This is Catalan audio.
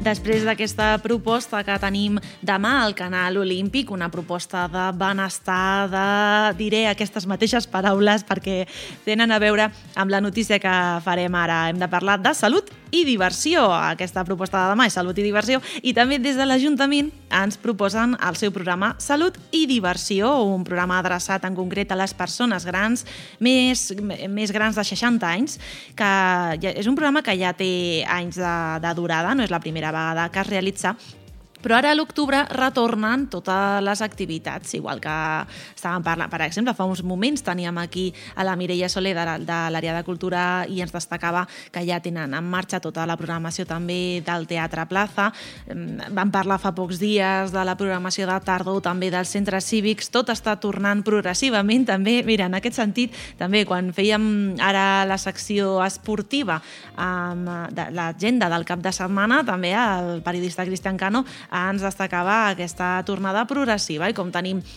Després d'aquesta proposta que tenim demà al Canal Olímpic, una proposta de benestar, diré aquestes mateixes paraules perquè tenen a veure amb la notícia que farem ara. Hem de parlar de salut i diversió. Aquesta proposta de demà és salut i diversió, i també des de l'Ajuntament ens proposen el seu programa Salut i Diversió, un programa adreçat en concret a les persones grans, més grans de 60 anys, que és un programa que ja té anys de durada, no és la primera vegada que es realitza, però ara a l'octubre retornen totes les activitats, igual que estàvem parlant. Per exemple, fa uns moments teníem aquí a la Mireia Soler de l'àrea de cultura i ens destacava que ja tenen en marxa tota la programació també del Teatre Plaza. Vam parlar fa pocs dies de la programació de tardor, també dels centres cívics. Tot està tornant progressivament també. Mira, en aquest sentit, també quan fèiem ara la secció esportiva amb l'agenda del cap de setmana, també el periodista Cristian Cano ens destacava aquesta tornada progressiva, i com tenim